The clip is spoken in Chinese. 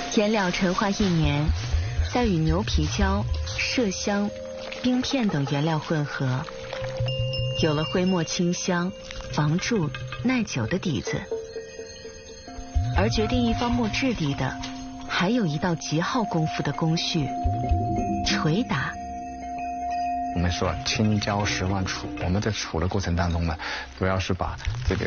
颜料陈化1年，再与牛皮胶、麝香、冰片等原料混合，有了徽墨清香、防蛀、耐久的底子。而决定一方墨质地的，还有一道极耗功夫的工序——捶打。 我们说轻胶10万杵，我们在杵的过程当中呢，主要是把这个